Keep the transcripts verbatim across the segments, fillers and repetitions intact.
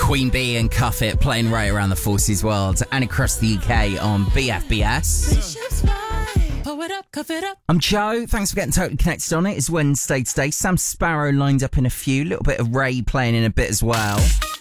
Queen Bee and Cuff It playing right around the Forces world and across the U K on B F B S. Pull it up, cuff it up. I'm Joe. Thanks for getting totally connected on it. It's Wednesday today. Sam Sparrow lined up in a few. A little bit of Ray playing in a bit as well.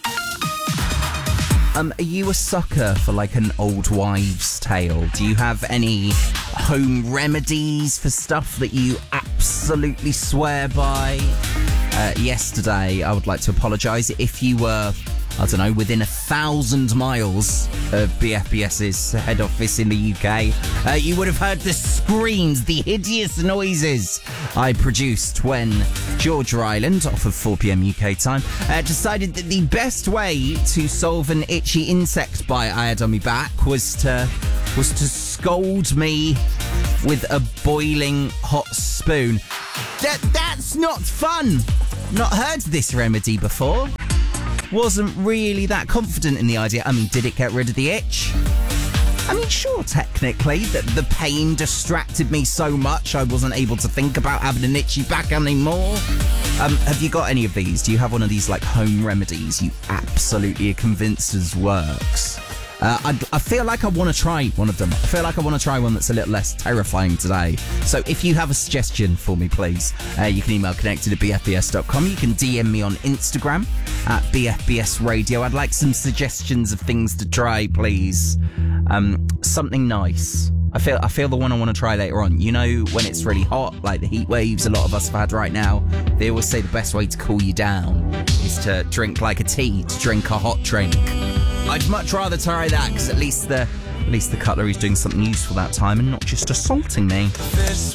Um, are you a sucker for like an old wives' tale? Do you have any home remedies for stuff that you absolutely swear by? Uh, yesterday, I would like to apologise if you were, I don't know, within a thousand miles of BFBS's head office in the U K. Uh, you would have heard the screams, the hideous noises I produced when Georgia Island, off of four p.m. U K time, uh, decided that the best way to solve an itchy insect bite I had on my back was to was to scold me with a boiling hot spoon. That that's not fun. Not heard this remedy before. Wasn't really that confident in the idea. I mean, did it get rid of the itch? I mean, sure, technically, that the pain distracted me so much I wasn't able to think about having an itchy back anymore. Um, have you got any of these? Do you have one of these, like, home remedies you absolutely are convinced as works? Uh, I, I feel like I want to try one of them. I feel like I want to try one that's a little less terrifying today. So if you have a suggestion for me, please, uh, you can email connected at b f b s dot com. You can D M me on Instagram at B F B S Radio. I'd like some suggestions of things to try, please. Um, something nice. I feel I feel the one I want to try later on. You know, when it's really hot, like the heat waves a lot of us have had right now, they always say the best way to cool you down is to drink like a tea, to drink a hot drink. I'd much rather try that, because at least the at least the cutlery's doing something useful that time and not just assaulting me.